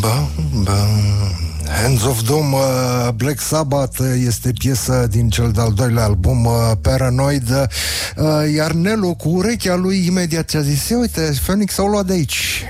Bum, bum. Hands of Doom, Black Sabbath este piesă din cel de-al doilea album, Paranoid, iar Nelu cu urechea lui imediat ți-a zis: uite, Phoenix s-au luat de aici.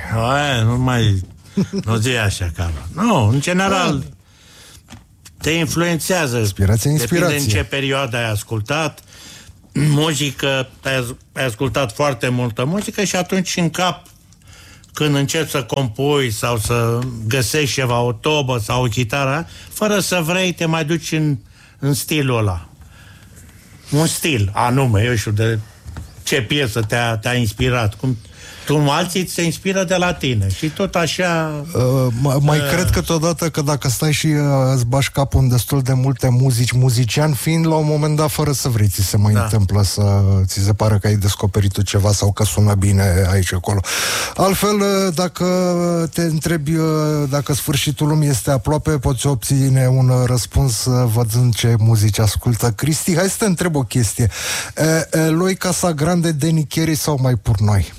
Nu zi așa, Carlo. Nu, în general te influențează. Inspirație. Depinde în ce perioadă ai ascultat muzică, ai ascultat foarte multă muzică și atunci în cap, când începi să compui sau să găsești ceva, o tobă sau o chitară, fără să vrei, te mai duci în stilul ăla. Un stil anume, eu știu de ce piesă te-a inspirat. Alții se inspiră de la tine și tot așa... Cred câteodată că dacă stai și îți bași capul în destul de multe muzician fiind, la un moment dat, fără să vrei, ți se mai întâmplă să ți se pare că ai descoperit tu ceva sau că sună bine aici, acolo. Altfel, dacă te întrebi dacă sfârșitul lumii este aproape, poți obține un răspuns văzând ce muzici ascultă Cristi. Hai să te întreb o chestie. Eloy Casagrande, Danny Carey sau mai Purnoi?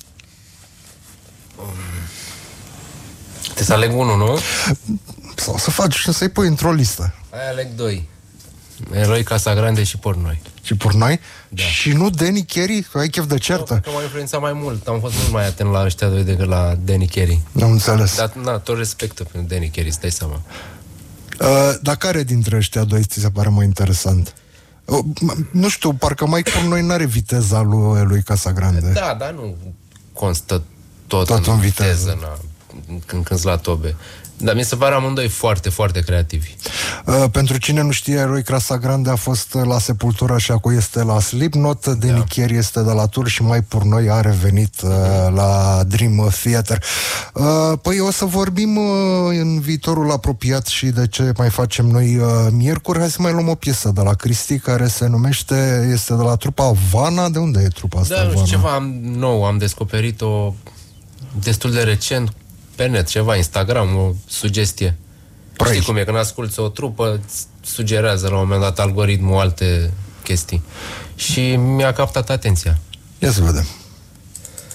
Trebuie să aleg unul, nu? Sau să faci și să-i pui într-o listă. Hai, aleg doi. Eloy Casagrande și Purnoi. Și Purnoi? Da. Și nu Danny Carey? Ai chef de certă? Că m-a influențat mai mult. Am fost mult mai atent la ăștia doi decât la Danny Carey. N-am înțeles. Dar, tot respectul pentru Danny Carey, stai seama. Dar care dintre ăștia doi ți se pare mai interesant? Nu știu, parcă Mike Purnoi n-are viteza lui Casagrande. Da, dar nu constă tot în viteză. Când cânti la tobe. Dar mi se pare amândoi foarte, foarte creativi. Pentru cine nu știe, Eloy Casagrande a fost la Sepultura și acum este la Slipknot, Danny Carey este de la Tour și Mike Purnoi a revenit la Dream Theater. Păi o să vorbim în viitorul apropiat și de ce mai facem noi miercuri. Hai să mai luăm o piesă de la Cristi care se numește, este de la trupa Vana. De unde e trupa asta? Da, nu știu, ceva nou, am descoperit-o destul de recent pe net, ceva, Instagram, o sugestie. Știi cum e, când asculți o trupă, sugerează la un moment dat algoritmul alte chestii. Și mi-a captat atenția. Ia să vedem.